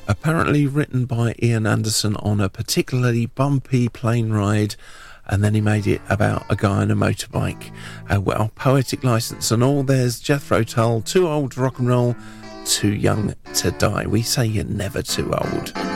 apparently written by Ian Anderson on a particularly bumpy plane ride, and then he made it about a guy on a motorbike. Well, poetic license and all. There's Jethro Tull, Too Old to Rock and Roll, Too Young to Die. We say you're never too old.